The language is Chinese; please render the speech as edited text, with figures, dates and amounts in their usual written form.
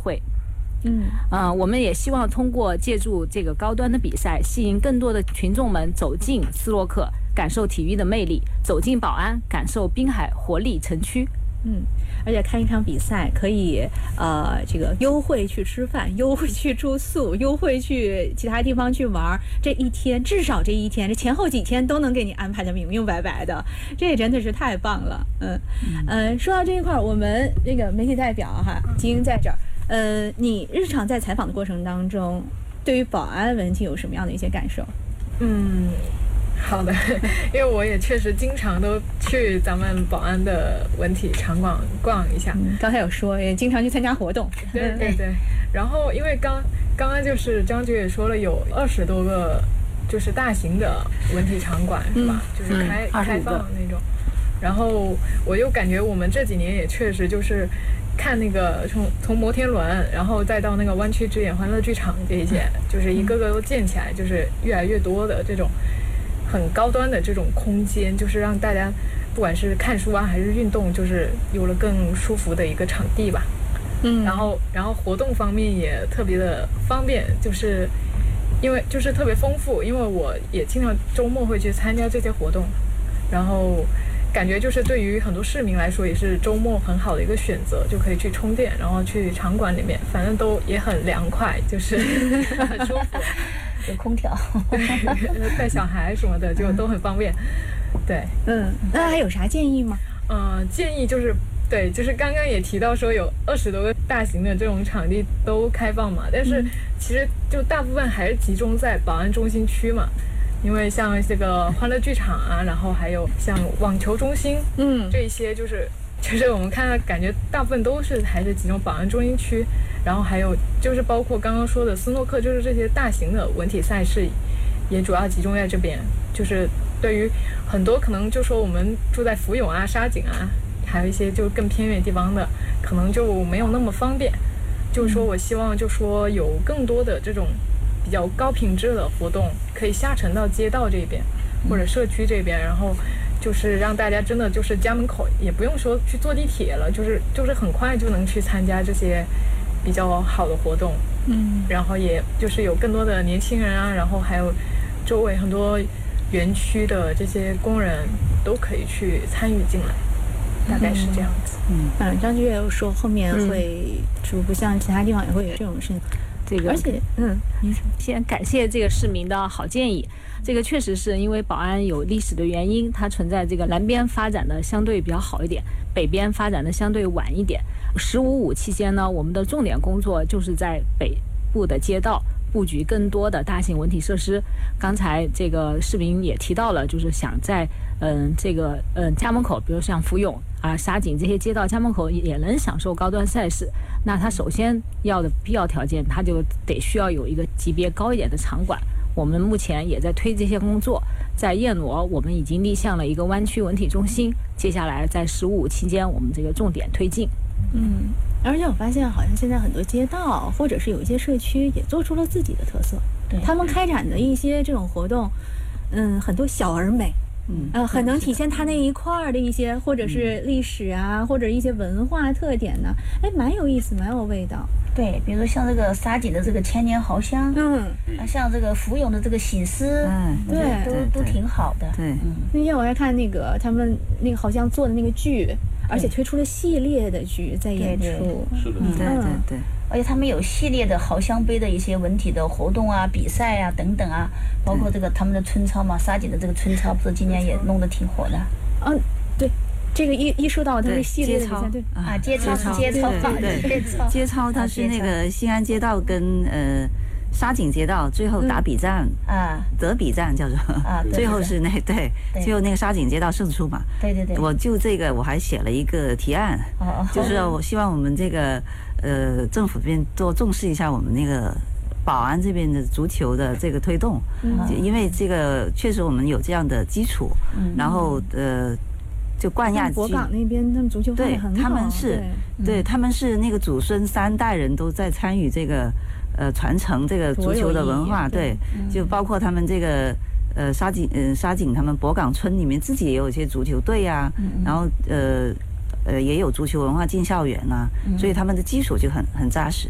会。我们也希望通过借助这个高端的比赛，吸引更多的群众们走进斯洛克，感受体育的魅力，走进宝安，感受滨海活力城区。 而且看一场比赛可以这个优惠去吃饭，优惠去住宿，优惠去其他地方去玩，这一天至少这一天，这前后几天都能给你安排的明明白白的，这也真的是太棒了。说到这一块，我们这个媒体代表哈金英在这儿，你日常在采访的过程当中，对于宝安文体有什么样的一些感受？ 好的，因为我也确实经常都去咱们宝安的文体场馆逛一下。 刚才有说也经常去参加活动。 对。然后因为刚刚就是张局也说了，有20多个就是大型的文体场馆是吧？就是开放的那种。然后我又感觉我们这几年也确实就是看那个从摩天轮，然后再到那个湾区之眼欢乐剧场这一些，就是一个个都建起来，就是越来越多的这种很高端的这种空间，就是让大家不管是看书啊还是运动，就是有了更舒服的一个场地吧。然后活动方面也特别的方便，就是因为就是特别丰富，因为我也经常周末会去参加这些活动，然后感觉就是对于很多市民来说也是周末很好的一个选择，就可以去充电，然后去场馆里面，反正都也很凉快，就是很舒服。 有空调， 带小孩什么的就都很方便。对， 那还有啥建议吗？ 建议就是对，就是刚刚也提到说有20多个大型的这种场地都开放嘛，但是其实就大部分还是集中在宝安中心区嘛，因为像这个欢乐剧场啊，然后还有像网球中心，这一些就是我们看感觉大部分都是还是集中宝安中心区。然后还有就是包括刚刚说的斯诺克，就是这些大型的文体赛事也主要集中在这边。就是对于很多可能就说我们住在福永啊、沙井啊，还有一些就更偏远地方的，可能就没有那么方便。就是说我希望就说有更多的这种比较高品质的活动可以下沉到街道这边或者社区这边，然后就是让大家真的就是家门口也不用说去坐地铁了，就是很快就能去参加这些比较好的活动。然后也就是有更多的年轻人啊，然后还有周围很多园区的这些工人都可以去参与进来，大概是这样子。 张局也有说后面会逐步像其他地方也会有这种事情。 这个， 而且先感谢这个市民的好建议。这个确实是因为宝安有历史的原因，它存在这个南边发展的相对比较好一点，北边发展的相对晚一点。15.5期间呢，我们的重点工作就是在北部的街道布局更多的大型文体设施。刚才这个市民也提到了，就是想在家门口，比如像福永啊、沙井这些街道家门口也能享受高端赛事。那他首先要的必要条件，他就需要有一个级别高一点的场馆。我们目前也在推这些工作，在叶罗我们已经立项了一个湾区文体中心，接下来在15.5期间我们这个重点推进。 而且我发现好像现在很多街道或者是有一些社区也做出了自己的特色，他们开展的一些这种活动，很多小而美，很能体现它那一块的一些或者是历史啊，或者一些文化特点呢，蛮有意思，蛮有味道。 对，比如说像这个沙井的这个千年豪香，像这个福永的这个醒狮，对，都挺好的。 对，那天我还看那个他们那个好像做的那个剧，而且推出了系列的剧在演出。 是的， 对。而且他们有系列的豪香杯的一些文体的活动啊、比赛啊等等啊，包括这个他们的春操嘛，沙井的这个春操不是今年也弄得挺火的。 对。这个一说到它的系列的比赛，对啊，街操， 街操它是那个新安街道跟沙井街道最后打比战德比战叫做最后是最后那个沙井街道胜出嘛。 对。 我就这个我还写了一个提案，就是我希望我们这个政府这边多重视一下我们那个宝安这边的足球的这个推动，因为这个确实我们有这样的基础，然后就冠亚博港那边他们足球发展很好， 他们是那个祖孙3代人都在参与这个传承这个足球的文化，对，就包括他们这个沙井他们博港村里面自己也有一些足球队啊，然后也有足球文化进校园啊，所以他们的基础就很扎实。